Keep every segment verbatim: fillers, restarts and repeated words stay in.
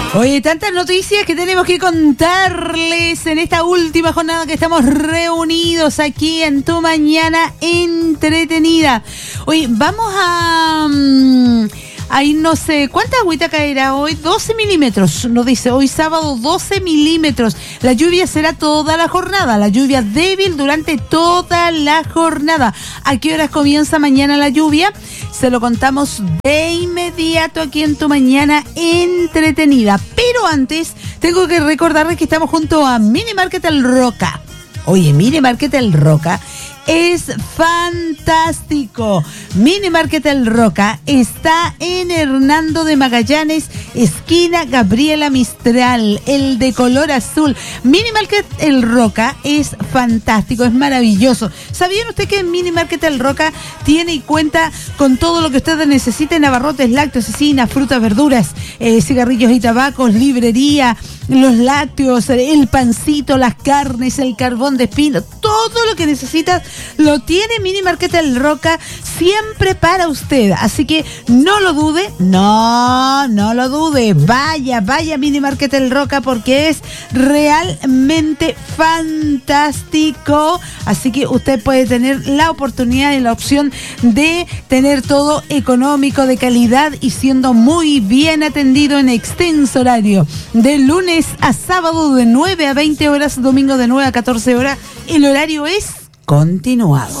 Oye, tantas noticias que tenemos que contarles en esta última jornada que estamos reunidos aquí en Tu Mañana Entretenida. Oye, vamos a... Um, ahí no sé, ¿cuánta agüita caerá hoy? doce milímetros, nos dice, hoy sábado doce milímetros. La lluvia será toda la jornada, la lluvia débil durante toda la jornada. ¿A qué horas comienza mañana la lluvia? Se lo contamos de inmediato aquí en Tu Mañana Entretenida. Pero antes, tengo que recordarles que estamos junto a Mini Market El Roca. Oye, Mini Market El Roca es fantástico. Mini Market El Roca está en Hernando de Magallanes, esquina Gabriela Mistral, el de color azul. Mini Market El Roca es fantástico, es maravilloso. ¿Sabían usted que Mini Market El Roca tiene y cuenta con todo lo que usted necesita en abarrotes, lácteos, cecinas, frutas, verduras, eh, cigarrillos y tabacos, librería, los lácteos, el pancito, las carnes, el carbón de espino, todo lo que necesitas lo tiene Mini Market El Roca siempre para usted. Así que no lo dude, no, no lo dude. Vaya, vaya a Mini Market El Roca porque es realmente fantástico. Así que usted puede tener la oportunidad y la opción de tener todo económico, de calidad y siendo muy bien atendido en extenso horario. De lunes a sábado de nueve a veinte horas, domingo de nueve a catorce horas. El horario es continuado.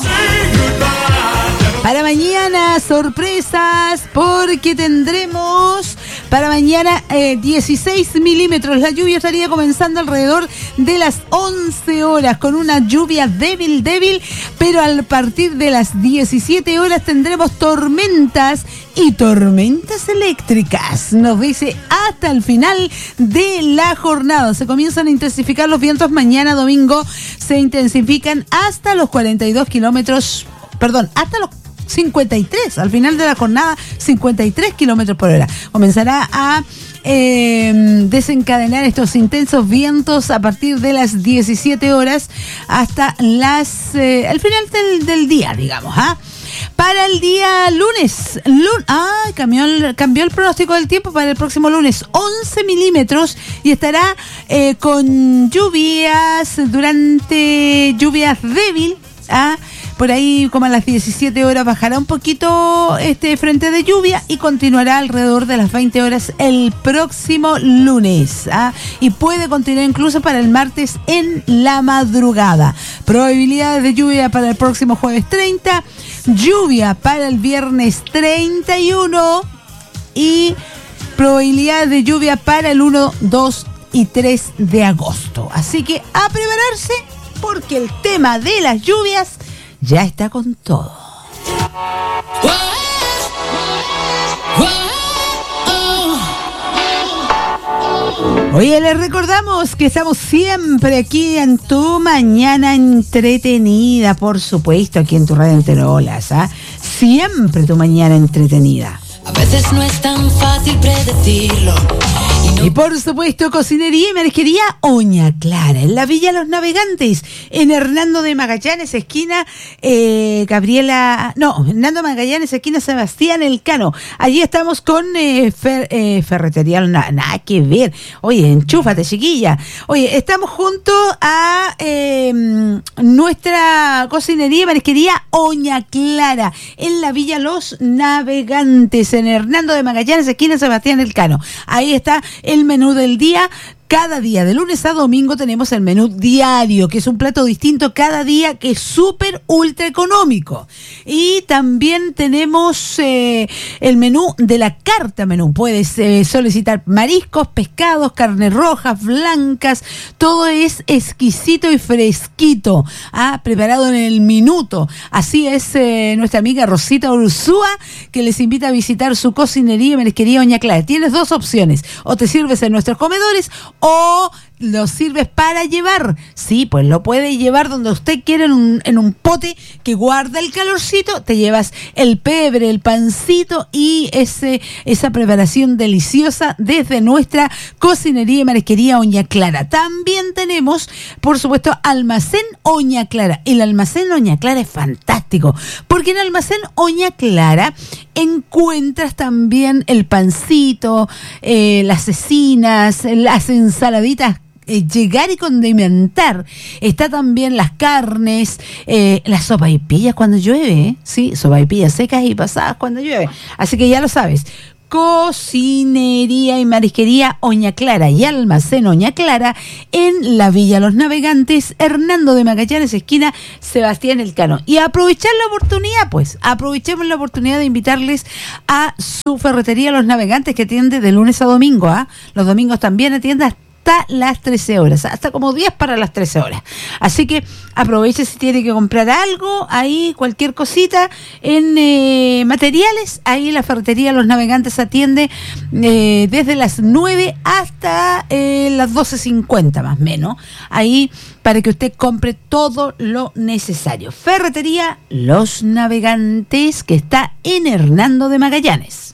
Para mañana, sorpresas, porque tendremos para mañana eh, dieciséis milímetros. La lluvia estaría comenzando alrededor de las once horas, con una lluvia débil, débil, pero a partir de las diecisiete horas tendremos tormentas y tormentas eléctricas. Nos dice hasta el final de la jornada. Se comienzan a intensificar los vientos mañana domingo. Se intensifican hasta los cuarenta y dos kilómetros, perdón, hasta los cincuenta y tres, al final de la jornada, cincuenta y tres kilómetros por hora. Comenzará a eh, desencadenar estos intensos vientos a partir de las diecisiete horas hasta las, eh, al final del, del día, digamos, ¿ah? Para el día lunes, lun- ah, cambió el, cambió el pronóstico del tiempo para el próximo lunes, once milímetros, y estará eh, con lluvias durante, lluvias débil, ¿ah? Por ahí como a las diecisiete horas bajará un poquito este frente de lluvia y continuará alrededor de las veinte horas el próximo lunes, ¿ah? Y puede continuar incluso para el martes en la madrugada. Probabilidades de lluvia para el próximo jueves treinta, lluvia para el viernes treinta y uno y probabilidades de lluvia para el uno, dos y tres de agosto. Así que a prepararse porque el tema de las lluvias ya está con todo. Oye, les recordamos que estamos siempre aquí en Tu Mañana Entretenida, por supuesto, aquí en tu radio Enterolas, ¿ah? Siempre Tu Mañana Entretenida. A veces no es tan fácil predecirlo. Y, no... y por supuesto, cocinería y marisquería Oña Clara, en la Villa Los Navegantes, en Hernando de Magallanes, esquina eh, Gabriela, no, Hernando de Magallanes, esquina Sebastián Elcano. Allí estamos con eh, fer, eh, ferretería, nada, nada que ver. Oye, enchúfate, chiquilla. Oye, estamos junto a eh, nuestra cocinería y marisquería Oña Clara, en la Villa Los Navegantes, en Hernando de Magallanes, esquina Sebastián Elcano. Ahí está el menú del día. Cada día, de lunes a domingo, tenemos el menú diario, que es un plato distinto cada día, que es súper ultra económico. Y también tenemos eh, el menú de la carta menú. Puedes eh, solicitar mariscos, pescados, carnes rojas, blancas. Todo es exquisito y fresquito, ¿ah? Preparado en el minuto. Así es eh, nuestra amiga Rosita Ursúa, que les invita a visitar su cocinería y marisquería Oña Clara. Tienes dos opciones: o te sirves en nuestros comedores, o lo sirves para llevar. Sí, pues lo puedes llevar donde usted quiera, en un, en un pote que guarda el calorcito. Te llevas el pebre, el pancito y ese esa preparación deliciosa desde nuestra cocinería y marisquería Oña Clara. También tenemos, por supuesto, Almacén Oña Clara. El Almacén Oña Clara es fantástico, porque en Almacén Oña Clara encuentras también el pancito, eh, las cecinas, las ensaladitas, eh, llegar y condimentar. Está también las carnes, eh, las sopaipillas cuando llueve, ¿eh? Sí, sopaipillas secas y pasadas cuando llueve. Así que ya lo sabes. Cocinería y marisquería Oña Clara y Almacén Oña Clara en la Villa Los Navegantes, Hernando de Magallanes, esquina Sebastián Elcano. Y aprovechar la oportunidad, pues, aprovechemos la oportunidad de invitarles a su ferretería Los Navegantes, que atiende de lunes a domingo, ¿ah? ¿eh? Los domingos también atiende hasta las trece horas, hasta como diez para las trece horas. Así que aproveche si tiene que comprar algo, ahí cualquier cosita en eh, materiales, ahí la ferretería Los Navegantes atiende eh, desde las nueve hasta eh, las doce cincuenta más o menos, ahí para que usted compre todo lo necesario. Ferretería Los Navegantes, que está en Hernando de Magallanes.